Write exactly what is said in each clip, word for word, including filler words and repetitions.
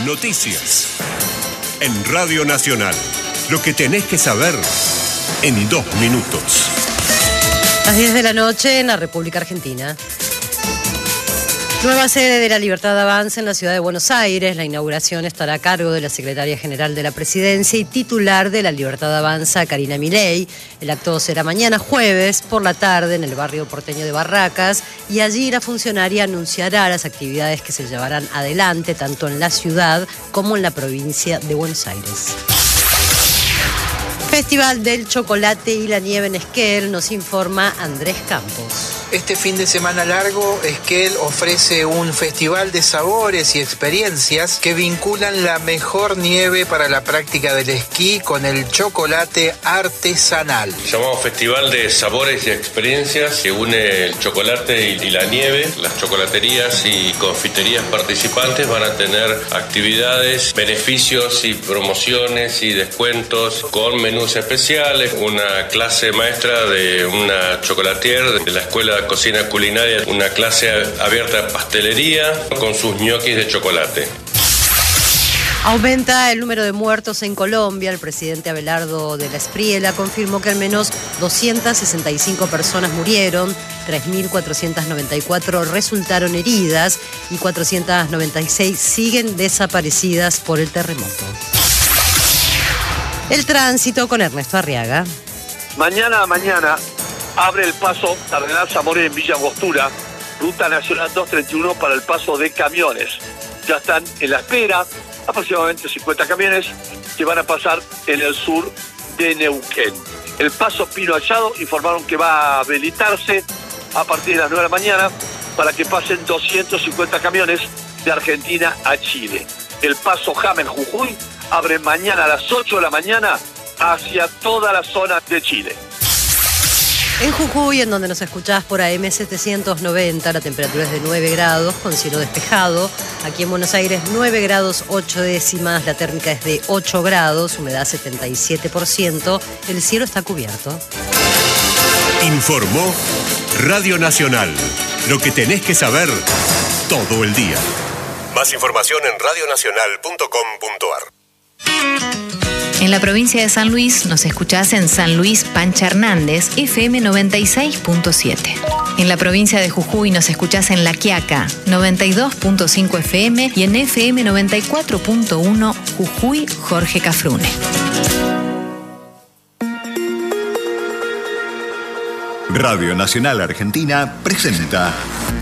Noticias. En Radio Nacional. Lo que tenés que saber en dos minutos. Las diez de la noche en la República Argentina. Nueva sede de la Libertad Avanza en la ciudad de Buenos Aires. La inauguración estará a cargo de la Secretaria General de la Presidencia y titular de la Libertad Avanza, Karina Milei. El acto será mañana jueves por la tarde en el barrio porteño de Barracas y allí la funcionaria anunciará las actividades que se llevarán adelante tanto en la ciudad como en la provincia de Buenos Aires. Festival del Chocolate y la Nieve en Esquel, nos informa Andrés Campos. Este fin de semana largo, Esquel ofrece un festival de sabores y experiencias que vinculan la mejor nieve para la práctica del esquí con el chocolate artesanal. Llamamos Festival de Sabores y Experiencias, que une el chocolate y la nieve. Las chocolaterías y confiterías participantes van a tener actividades, beneficios y promociones y descuentos con menús especiales, una clase maestra de una chocolatier de la Escuela de Cocina Culinaria, una clase abierta de pastelería con sus ñoquis de chocolate. Aumenta el número de muertos en Colombia. El presidente Abelardo de la Espriella confirmó que al menos doscientas sesenta y cinco personas murieron, tres mil cuatrocientas noventa y cuatro resultaron heridas y cuatrocientas noventa y seis siguen desaparecidas por el terremoto. El tránsito con Ernesto Arriaga. Mañana a mañana abre el paso Cardenal Zamoré en Villa Angostura, Ruta Nacional doscientos treinta y uno para el paso de camiones. Ya están en la espera aproximadamente cincuenta camiones que van a pasar en el sur de Neuquén. El paso Pino Hallado informaron que va a habilitarse a partir de las nueve de la mañana para que pasen doscientos cincuenta camiones de Argentina a Chile. El paso Jamen Jujuy abre mañana a las ocho de la mañana hacia toda la zona de Chile. En Jujuy, en donde nos escuchás por A M setecientos noventa, la temperatura es de nueve grados, con cielo despejado. Aquí en Buenos Aires, nueve grados ocho décimas, la térmica es de ocho grados, humedad setenta y siete por ciento, el cielo está cubierto. Informó Radio Nacional. Lo que tenés que saber todo el día. Más información en radio nacional punto com punto a r. En la provincia de San Luis nos escuchás en San Luis Pancha Hernández, F M noventa y seis punto siete. En la provincia de Jujuy nos escuchás en La Quiaca, noventa y dos punto cinco F M y en F M noventa y cuatro punto uno Jujuy Jorge Cafrune. Radio Nacional Argentina presenta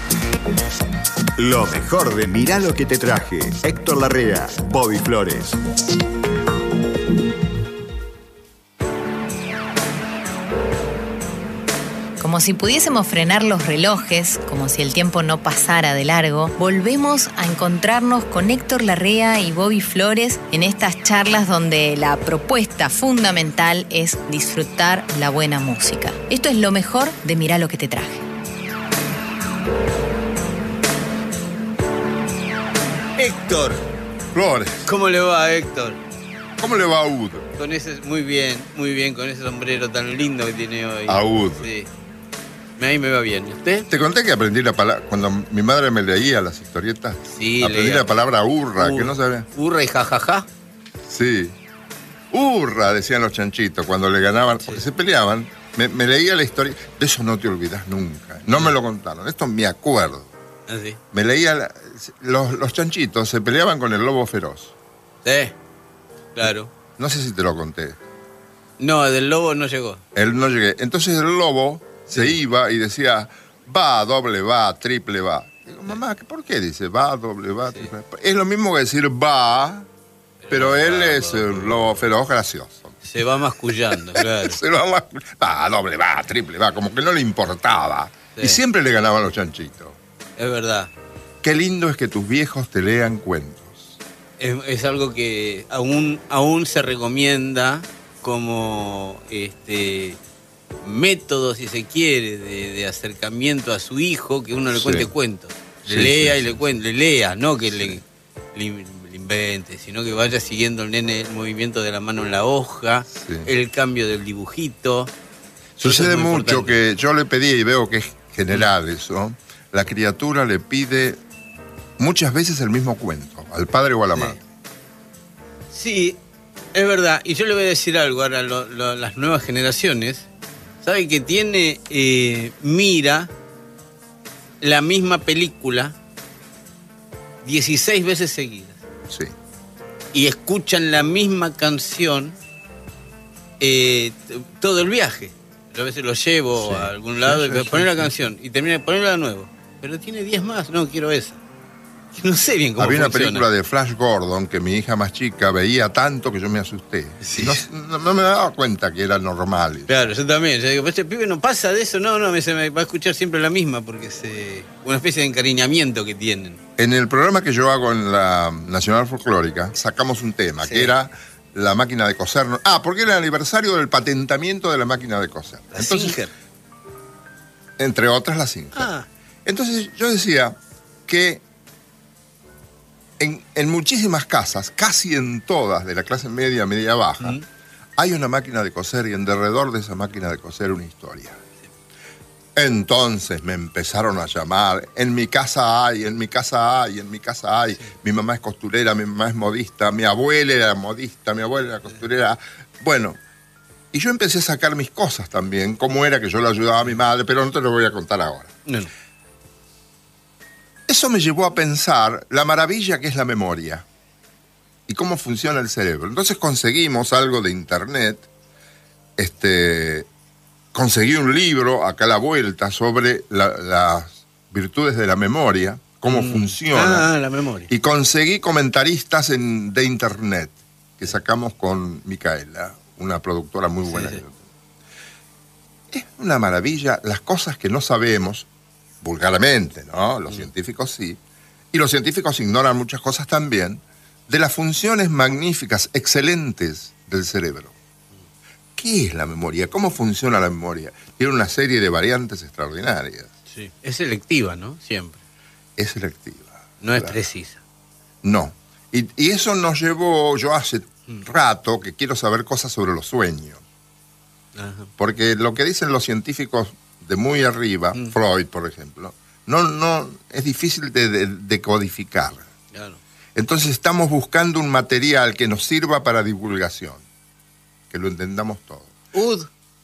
lo mejor de Mirá lo que te traje. Héctor Larrea, Bobby Flores. Como si pudiésemos frenar los relojes, como si el tiempo no pasara de largo, volvemos a encontrarnos con Héctor Larrea y Bobby Flores en estas charlas donde la propuesta fundamental es disfrutar la buena música. Esto es lo mejor de Mirá lo que te traje. Héctor Flores. ¿Cómo le va, Héctor? ¿Cómo le va a Ud? Con ese, muy bien, muy bien, con ese sombrero tan lindo que tiene hoy. A Ud. Sí. A mí me va bien. ¿Y usted? Te conté que aprendí la palabra, cuando mi madre me leía las historietas, sí, aprendí leía. la palabra hurra, Ur, que no sabía. Hurra y jajaja. Sí. Hurra, decían los chanchitos cuando le ganaban, sí. Porque se peleaban. Me, me leía la historia. De eso no te olvidás nunca. No me lo contaron. Esto me acuerdo. Ah, sí. Me leía. La, los, los chanchitos se peleaban con el lobo feroz. Sí, claro. No sé si te lo conté. No, del lobo no llegó. Él no llegué. Entonces el lobo se iba y decía, va, doble va, triple va. Digo, mamá, ¿por qué dice va, doble va, triple va? Es lo mismo que decir va, pero, pero él va, es un lobo feroz gracioso. Se va mascullando, claro. Se va mascullando. Va, doble va, triple va, como que no le importaba. Sí. Y siempre le ganaban los chanchitos. Es verdad. Qué lindo es que tus viejos te lean cuentos. Es, es algo que aún, aún se recomienda como este método, si se quiere, de, de acercamiento a su hijo, que uno le cuente sí. cuentos. Le sí, lea sí, y sí. le cuente, le lea, no que sí. le, le, le invente, sino que vaya siguiendo el nene el movimiento de la mano en la hoja, sí. el cambio del dibujito. Sucede mucho importante. Que yo le pedí, y veo que es general eso, la criatura le pide muchas veces el mismo cuento, al padre o a la madre. Sí. Sí, es verdad. Y yo le voy a decir algo ahora, lo, lo, las nuevas generaciones, ¿sabe que tiene, eh, mira la misma película dieciséis veces seguidas? Sí. Y escuchan la misma canción eh, t- todo el viaje. Yo a veces lo llevo Sí. a algún lado Sí, y sí, poner sí, la sí. canción y termina de ponerla de nuevo. Pero tiene diez más, no, quiero esa. No sé bien cómo Había una funciona. película de Flash Gordon que mi hija más chica veía tanto que yo me asusté. Sí. Y no, no- no me daba cuenta que era normal. Claro, yo también. Yo digo, pero este pibe no pasa de eso. No, no, me, se me va a escuchar siempre la misma porque es eh, una especie de encariñamiento que tienen. En el programa que yo hago en la Nacional Folclórica, sacamos un tema, Sí. que era la máquina de coser. Ah, porque era el aniversario del patentamiento de la máquina de coser. La Singer. Entre otras, la Singer. Ah, Entonces yo decía que en, en muchísimas casas, casi en todas, de la clase media, media baja, Mm. hay una máquina de coser y en derredor de esa máquina de coser una historia. Entonces me empezaron a llamar, en mi casa hay, en mi casa hay, en mi casa hay. Mi mamá es costurera, mi mamá es modista, mi abuela era modista, mi abuela era costurera. Bueno, y yo empecé a sacar mis cosas también, cómo era que yo le ayudaba a mi madre, pero no te lo voy a contar ahora. no, no. Eso me llevó a pensar la maravilla que es la memoria y cómo funciona el cerebro. Entonces conseguimos algo de internet, este, conseguí un libro acá a la vuelta sobre la- las virtudes de la memoria, cómo Mm. funciona, Ah, la memoria. y conseguí comentaristas en- de internet que sacamos con Micaela, una productora muy Sí, buena. sí. Es una maravilla las cosas que no sabemos, vulgarmente, ¿no? Los Mm. científicos sí, y los científicos ignoran muchas cosas también, de las funciones magníficas, excelentes del cerebro. ¿Qué es la memoria? ¿Cómo funciona la memoria? Tiene una serie de variantes extraordinarias. Sí. Es selectiva, ¿no? Siempre. Es selectiva. No es Claro. precisa. No. Y, y eso nos llevó, yo hace rato que quiero saber cosas sobre los sueños. Ajá. Porque lo que dicen los científicos de muy arriba, Mm. Freud, por ejemplo, no, no, es difícil de, de- de codificar. Claro. Entonces estamos buscando un material que nos sirva para divulgación, que lo entendamos todo. Ud,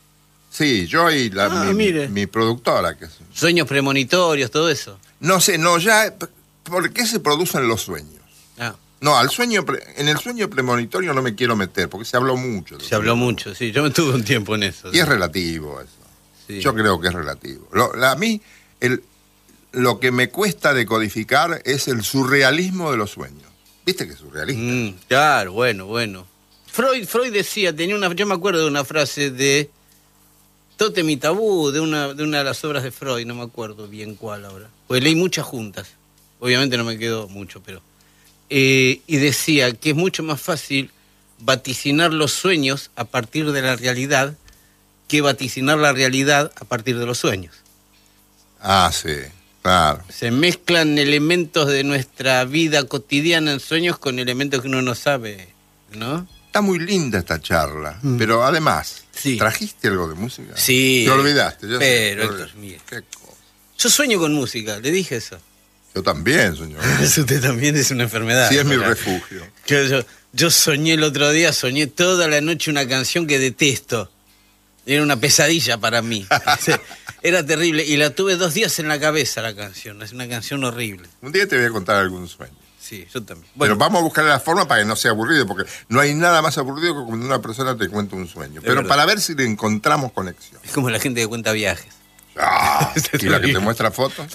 Sí, yo y la, Ah, mi, mire. mi productora. Que es- sueños premonitorios, todo eso. no sé, no, ya, ¿por qué se producen los sueños? Ah, No, al sueño, pre- en el sueño premonitorio no me quiero meter, porque se habló mucho. de se habló sueños. mucho, sí. Yo me tuve un tiempo en eso. Y es relativo eso. Sí. Yo creo que es relativo. Lo- la- a mí, el, lo que me cuesta decodificar es el surrealismo de los sueños. ¿Viste que es surrealista? Mm, claro, bueno, bueno. Freud, Freud decía, tenía una, yo me acuerdo de una frase de Tótem y Tabú, de una, de una de las obras de Freud, no me acuerdo bien cuál ahora. Pues leí muchas juntas. Obviamente no me quedó mucho, pero. eh, y decía que es mucho más fácil vaticinar los sueños a partir de la realidad que vaticinar la realidad a partir de los sueños. Ah, sí, claro. Se mezclan elementos de nuestra vida cotidiana en sueños con elementos que uno no sabe, ¿no? Está muy linda esta charla, pero además, Sí. ¿trajiste algo de música? Sí. Te olvidaste. Ya sé, Pero, te Héctor, olvidaste. mire. Qué cosa. Yo sueño con música, le dije eso. Yo también, señor. Eso usted también es una enfermedad. Sí, es mi ¿verdad? refugio. Que yo, yo soñé el otro día, soñé toda la noche una canción que detesto. Era una pesadilla para mí. Era terrible. Y la tuve dos días en la cabeza la canción. Es una canción horrible. Un día te voy a contar algún sueño. Sí, yo también. Pero Bueno, vamos a buscar la forma para que no sea aburrido, porque no hay nada más aburrido que cuando una persona te cuenta un sueño. Pero verdad. para ver si le encontramos conexión. es como la gente que cuenta viajes. Ah, Este y la que te terrible. muestra fotos.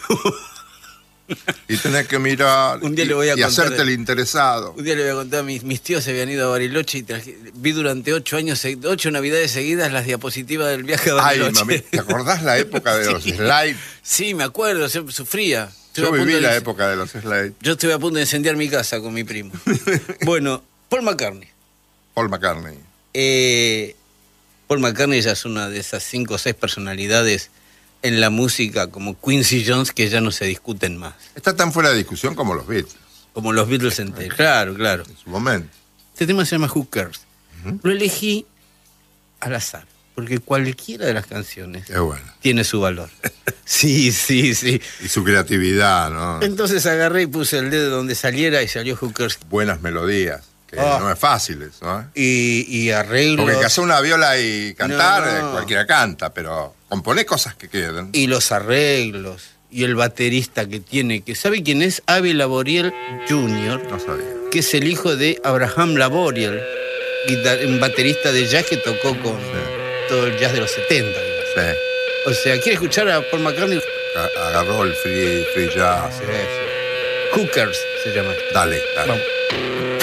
Y tenés que mirar Un día y, le voy a y contar hacerte de- el interesado. Un día le voy a contar, mis, mis tíos se habían ido a Bariloche y traje- vi durante ocho años, se- ocho navidades seguidas las diapositivas del viaje a Ay, Bariloche. mami, ¿te acordás la época de los Sí. slides? Sí, me acuerdo, siempre sufría. Estuve Yo a punto viví de- la época de los slides. Yo estuve a punto de incendiar mi casa con mi primo. Bueno, Paul McCartney. Paul McCartney. Eh, Paul McCartney ya es una de esas cinco o seis personalidades en la música como Quincy Jones que ya no se discuten más. Está tan fuera de discusión como los Beatles, Como los Beatles enteros. Claro, claro. en su momento. Este tema se llama Who Cares. Ujú. Lo elegí al azar, porque cualquiera de las canciones Es bueno. tiene su valor. Sí, sí, sí. Y su creatividad, ¿no? Entonces agarré y puse el dedo donde saliera y salió Who Cares. Buenas melodías. que Ah. no es fácil eso, ¿eh? Y, y arreglos. Porque que hacer una viola y cantar, No, no. eh, cualquiera canta, pero componer cosas que queden. Y los arreglos. Y el baterista que tiene, que ¿sabe quién es? Avi Laboriel junior, No sabía. que es el hijo de Abraham Laboriel, guitar- un baterista de jazz que tocó con todo el jazz de los setenta. digamos. Sí. O sea, ¿quiere escuchar a Paul McCartney? A- Agarró el free, free jazz. Sí, sí. Hookers se llama. Dale, dale. Vamos.